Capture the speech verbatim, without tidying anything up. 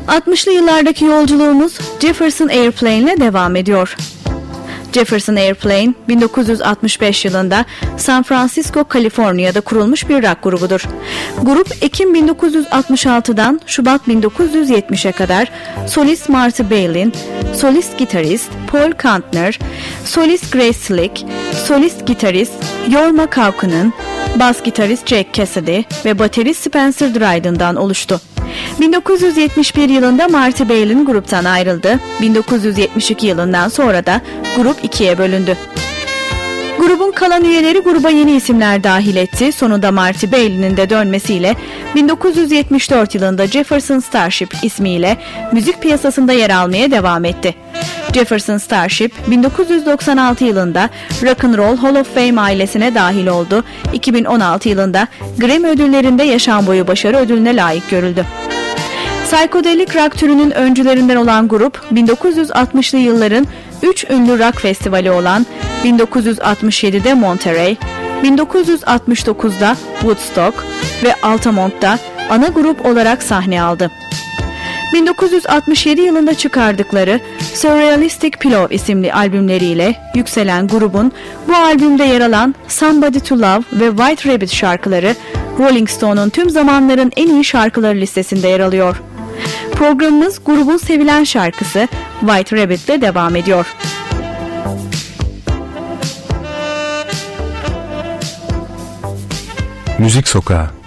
altmışlı yıllardaki yolculuğumuz Jefferson Airplane ile devam ediyor. Jefferson Airplane, bin dokuz yüz altmış beş yılında San Francisco, Kaliforniya'da kurulmuş bir rock grubudur. Grup, Ekim bin dokuz yüz altmış altıdan Şubat bin dokuz yüz yetmişe kadar solist Marty Balin, solist gitarist Paul Kantner, solist Grace Slick, solist gitarist Jorma Kaukonen, bas gitarist Jack Cassidy ve baterist Spencer Dryden'dan oluştu. bin dokuz yüz yetmiş bir yılında Marty Balin gruptan ayrıldı. bin dokuz yüz yetmiş iki yılından sonra da grup ikiye bölündü. Grubun kalan üyeleri gruba yeni isimler dahil etti. Sonunda Marty Balin'in de dönmesiyle bin dokuz yüz yetmiş dört yılında Jefferson Starship ismiyle müzik piyasasında yer almaya devam etti. Jefferson Starship, bin dokuz yüz doksan altı yılında Rock and Roll Hall of Fame ailesine dahil oldu. iki bin on altı yılında Grammy ödüllerinde yaşam boyu başarı ödülüne layık görüldü. Psikodelik rock türünün öncülerinden olan grup, bin dokuz yüz altmışlı yılların üç ünlü rock festivali olan bin dokuz yüz altmış yedide Monterey, bin dokuz yüz altmış dokuzda Woodstock ve Altamont'ta ana grup olarak sahne aldı. bin dokuz yüz altmış yedi yılında çıkardıkları Surrealistic Pillow isimli albümleriyle yükselen grubun bu albümde yer alan Somebody to Love ve White Rabbit şarkıları Rolling Stone'un tüm zamanların en iyi şarkıları listesinde yer alıyor. Programımız grubun sevilen şarkısı White Rabbit ile devam ediyor. Müzik Sokağı.